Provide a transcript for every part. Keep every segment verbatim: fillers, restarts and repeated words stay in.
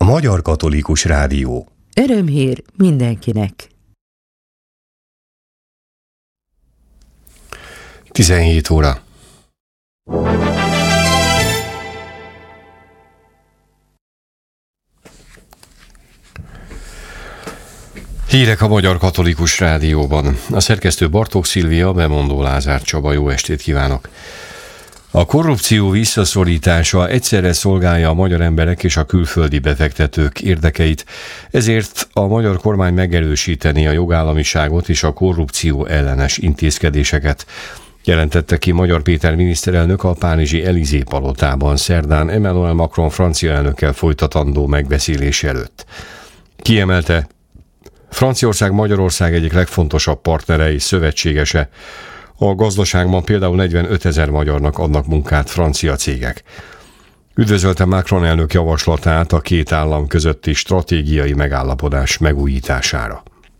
Magyar Katolikus Rádió. Örömhír mindenkinek. tizenhét óra. Hírek a Magyar Katolikus Rádióban. A szerkesztő Bartók Szilvia, bemondó Lázár Csaba. Jó estét kívánok! A korrupció visszaszorítása egyszerre szolgálja a magyar emberek és a külföldi befektetők érdekeit, ezért a magyar kormány megerősíteni a jogállamiságot és a korrupció ellenes intézkedéseket, jelentette ki Magyar Péter miniszterelnök a párizsi Élysée palotában szerdán Emmanuel Macron francia elnökkel folytatandó megbeszélés előtt. Kiemelte, Franciaország Magyarország egyik legfontosabb partnere és szövetségese. A gazdaságban például negyvenötezer magyarnak adnak munkát francia cégek. Üdvözölte Macron elnök javaslatát a két állam közötti stratégiai megállapodás megújítására.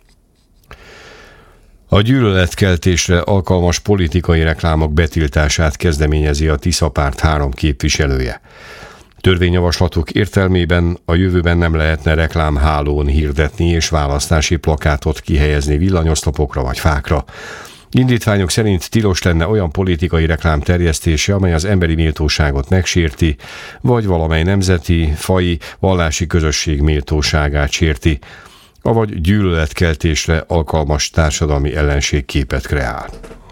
A gyűlöletkeltésre alkalmas politikai reklámok betiltását kezdeményezi a Tisza párt három képviselője. Törvényjavaslatok értelmében a jövőben nem lehetne reklámhálón hirdetni és választási plakátot kihelyezni villanyoszlopokra vagy fákra. Indítványok szerint tilos lenne olyan politikai reklám terjesztése, amely az emberi méltóságot megsérti, vagy valamely nemzeti, faji, vallási közösség méltóságát sérti, avagy gyűlöletkeltésre alkalmas társadalmi ellenségképet kreál.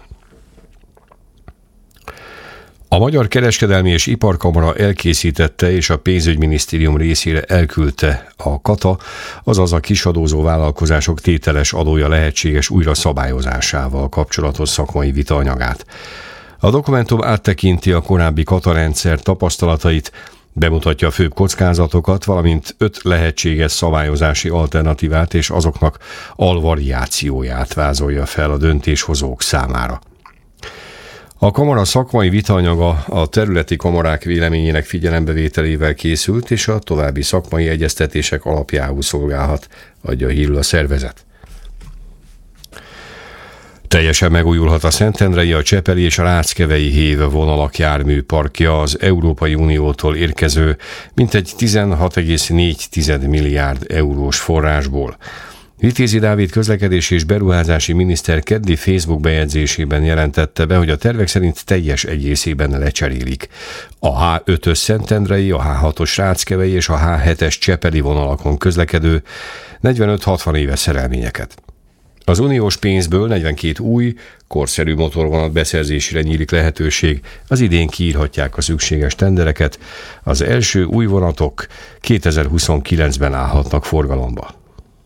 A Magyar Kereskedelmi és Iparkamara elkészítette és a pénzügyminisztérium részére elküldte a KATA, azaz a kisadózó vállalkozások tételes adója lehetséges újra szabályozásával kapcsolatos szakmai vitaanyagát. A dokumentum áttekinti a korábbi KATA rendszer tapasztalatait, bemutatja a főbb kockázatokat, valamint öt lehetséges szabályozási alternatívát és azoknak alvariációját vázolja fel a döntéshozók számára. A kamara szakmai vitaanyaga a területi kamarák véleményének figyelembevételével készült, és a további szakmai egyeztetések alapjául szolgálhat, adja hírül a szervezet. Teljesen megújulhat a Szentendrei, a Csepeli és a Ráckevei hév vonalak járműparkja az Európai Uniótól érkező mintegy tizenhat egész négy milliárd eurós forrásból. Vitézi Dávid közlekedési és beruházási miniszter keddi Facebook bejegyzésében jelentette be, hogy a tervek szerint teljes egészében lecserélik a há ötös Szentendrei, a há hatos Ráckevei és a há hetes Csepeli vonalakon közlekedő negyvenöt-hatvan éves szerelvényeket. Az uniós pénzből negyvenkét új, korszerű motorvonat beszerzésére nyílik lehetőség, az idén kiírhatják a szükséges tendereket, az első új vonatok kétezer-huszonkilencben állhatnak forgalomba.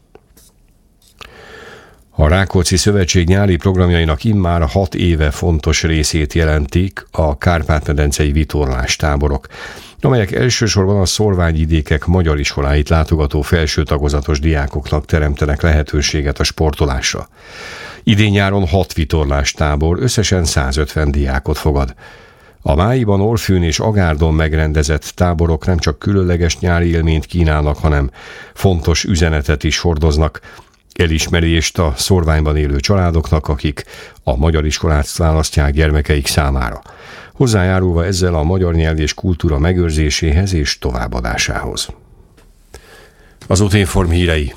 A Rákóczi Szövetség nyári programjainak immár hat éve fontos részét jelentik a kárpát-medencei vitorlástáborok, amelyek elsősorban a szórványvidékek magyar iskoláit látogató felső tagozatos diákoknak teremtenek lehetőséget a sportolásra. Idén nyáron hat vitorlástábor összesen százötven diákot fogad. A Máiban, Orfűn és Agárdon megrendezett táborok nem csak különleges nyári élményt kínálnak, hanem fontos üzenetet is hordoznak, elismerést a szórványban élő családoknak, akik a magyar iskolát választják gyermekeik számára, hozzájárulva ezzel a magyar nyelv és kultúra megőrzéséhez és továbbadásához. Az Utinform hírei.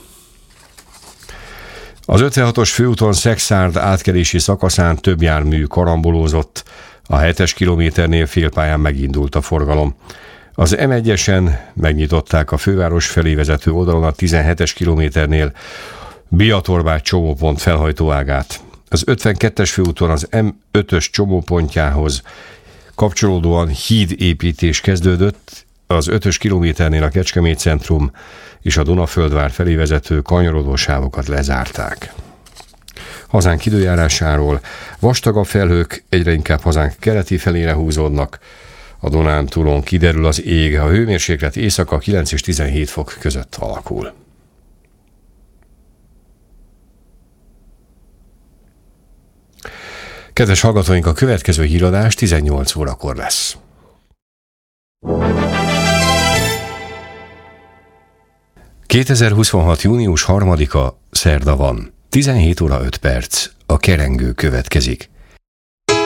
Az ötvenhatos főúton Szekszárd átkelési szakaszán több jármű karambolózott, a hetes kilométernél félpályán megindult a forgalom. Az em egyesen megnyitották a főváros felé vezető oldalon a tizenhetes kilométernél Biatorbágy csomópont felhajtóágát. Az ötvenkettes főúton az em ötös csomópontjához kapcsolódóan hídépítés kezdődött, az ötös kilométernél a Kecskemét centrum és a Dunaföldvár felé vezető kanyarodó sávokat lezárták. Hazánk időjárásáról: vastagabb felhők egyre inkább hazánk keleti felére húzódnak, a Dunántúlon kiderül az ég, a hőmérséklet éjszaka kilenc és tizenhét fok között alakul. Kedves hallgatóink, a következő híradás tizennyolc órakor lesz. kétezer-huszonhat. június harmadika szerda van. tizenhét óra öt perc. A kerengő következik.